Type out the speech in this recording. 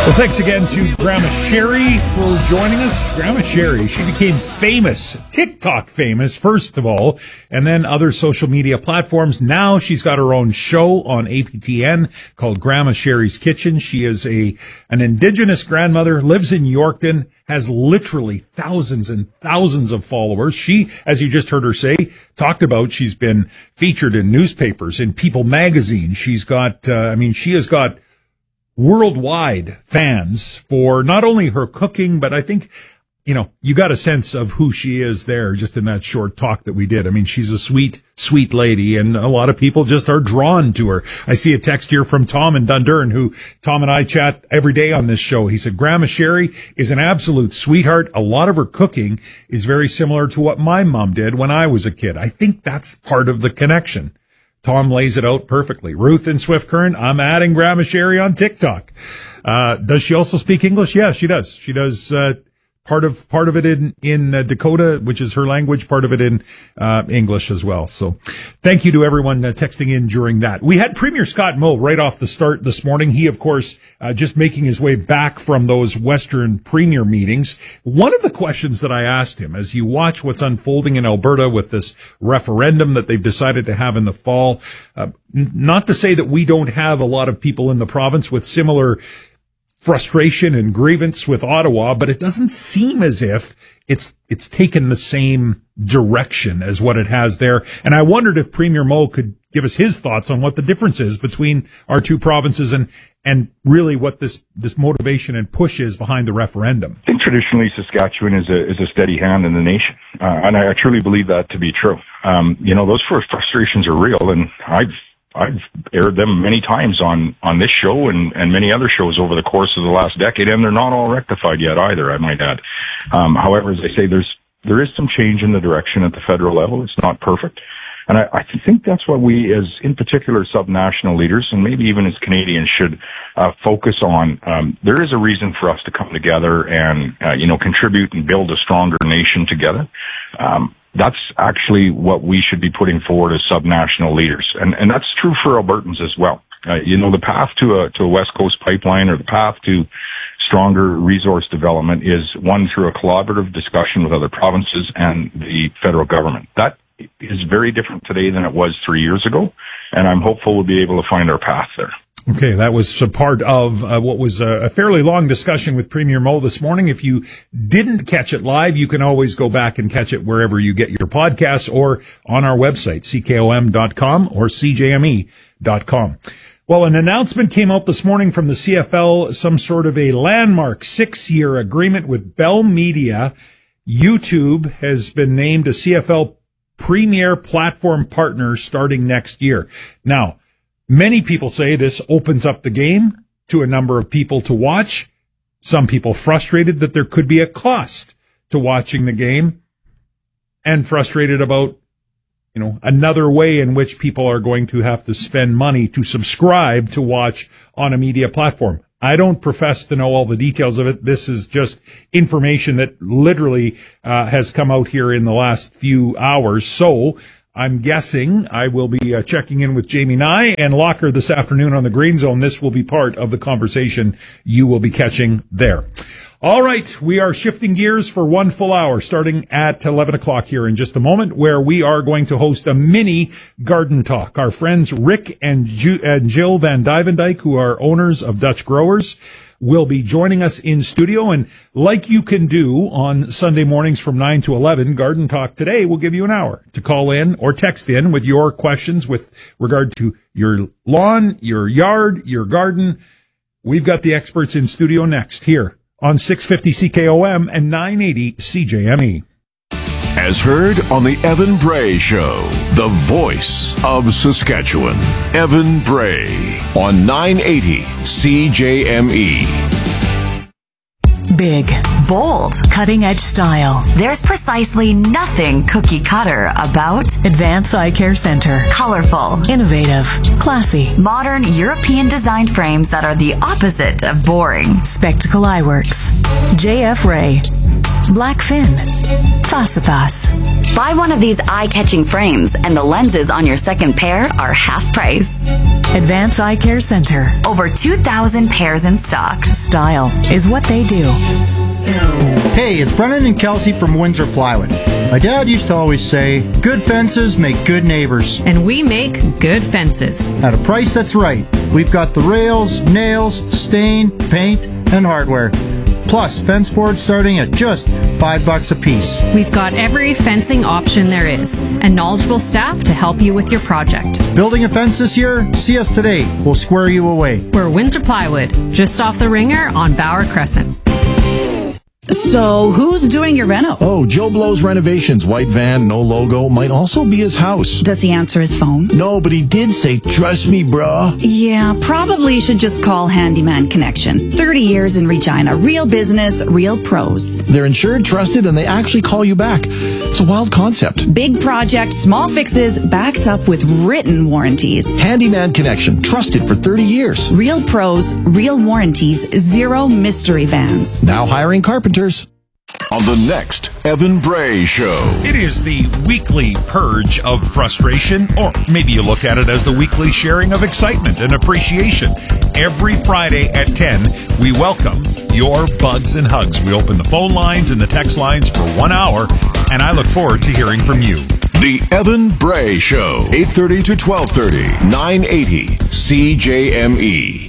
Well, thanks again to Grandma Sherry for joining us. Grandma Sherry, she became famous, TikTok famous, first of all, and then other social media platforms. Now she's got her own show on APTN called Grandma Sherry's Kitchen. She is an Indigenous grandmother, lives in Yorkton, has literally thousands and thousands of followers. She, as you just heard her say, talked about she's been featured in newspapers, in People magazine. She's got, she has got worldwide fans for not only her cooking, but I think, you got a sense of who she is there just in that short talk that we did. I mean, she's a sweet, sweet lady, and a lot of people just are drawn to her. I see a text here from Tom in Dundurn, who Tom and I chat every day on this show. He said, Grandma Sherry is an absolute sweetheart. A lot of her cooking is very similar to what my mom did when I was a kid. I think that's part of the connection. Tom lays it out perfectly. Ruth in Swift Current, I'm adding Grandma Sherry on TikTok. Does she also speak English? Yeah, she does. She does, part of it in Dakota, which is her language, part of it in English as well. So thank you to everyone texting in during that. We had Premier Scott Moe right off the start this morning. He, of course, just making his way back from those Western Premier meetings. One of the questions that I asked him, as you watch what's unfolding in Alberta with this referendum that they've decided to have in the fall, not to say that we don't have a lot of people in the province with similar frustration and grievance with Ottawa, but it doesn't seem as if it's taken the same direction as what it has there. And I wondered if Premier Moe could give us his thoughts on what the difference is between our two provinces and really what this motivation and push is behind the referendum. I think traditionally Saskatchewan is a steady hand in the nation, and I truly believe that to be true. Those frustrations are real, and I've aired them many times on this show and many other shows over the course of the last decade, and they're not all rectified yet either, I might add. However, as I say, there is some change in the direction at the federal level. It's not perfect. And I think that's what we, as in particular subnational leaders, and maybe even as Canadians, should focus on. There is a reason for us to come together and contribute and build a stronger nation together. That's actually what we should be putting forward as subnational leaders. And that's true for Albertans as well. The path to a West Coast pipeline, or the path to stronger resource development, is one through a collaborative discussion with other provinces and the federal government. That is very different today than it was 3 years ago, and I'm hopeful we'll be able to find our path there. Okay, that was a part of what was a fairly long discussion with Premier Moe this morning. If you didn't catch it live, you can always go back and catch it wherever you get your podcasts, or on our website, ckom.com or cjme.com. Well, an announcement came out this morning from the CFL, some sort of a landmark 6-year agreement with Bell Media. YouTube has been named a CFL premier platform partner starting next year. Now, many people say this opens up the game to a number of people to watch. Some people frustrated that there could be a cost to watching the game, and frustrated about, another way in which people are going to have to spend money to subscribe to watch on a media platform. I don't profess to know all the details of it. This is just information that literally has come out here in the last few hours. So I'm guessing I will be checking in with Jamie Nye and Locker this afternoon on the Green Zone. This will be part of the conversation you will be catching there. All right, we are shifting gears for one full hour, starting at 11 o'clock here in just a moment, where we are going to host a mini garden talk. Our friends Rick and Jill Van Duyvendijk, who are owners of Dutch Growers, will be joining us in studio. And like you can do on Sunday mornings from 9 to 11, Garden Talk today will give you an hour to call in or text in with your questions with regard to your lawn, your yard, your garden. We've got the experts in studio next here on 650 CKOM and 980 CJME. As heard on the Evan Bray Show, the voice of Saskatchewan. Evan Bray on 980 CJME. Big, bold, cutting-edge style. There's precisely nothing cookie cutter about Advance Eye Care Center. Colorful, Innovative, classy, modern European designed frames that are the opposite of boring. Spectacle Eyeworks. JF Ray. Blackfin, Facipas. Buy one of these eye-catching frames and the lenses on your second pair are half price. Advance Eye Care Center. Over 2,000 pairs in stock. Style is what they do. Hey, it's Brennan and Kelsey from Windsor Plywood. My dad used to always say, good fences make good neighbors. And we make good fences. At a price that's right. We've got the rails, nails, stain, paint, and hardware. Plus, fence boards starting at just $5 a piece. We've got every fencing option there is, and knowledgeable staff to help you with your project. Building a fence this year? See us today. We'll square you away. We're Windsor Plywood, just off the Ringer on Bauer Crescent. So, who's doing your reno? Oh, Joe Blow's Renovations. White van, no logo. Might also be his house. Does he answer his phone? No, but he did say, trust me, bruh. Yeah, probably should just call Handyman Connection. 30 years in Regina. Real business, real pros. They're insured, trusted, and they actually call you back. It's a wild concept. Big project, small fixes, backed up with written warranties. Handyman Connection. Trusted for 30 years. Real pros, real warranties, zero mystery vans. Now hiring carpenters. On the next Evan Bray Show. It is the weekly purge of frustration, or maybe you look at it as the weekly sharing of excitement and appreciation. Every Friday at 10, we welcome your bugs and hugs. We open the phone lines and the text lines for 1 hour, and I look forward to hearing from you. The Evan Bray Show, 8:30 to 12:30, 980 CJME.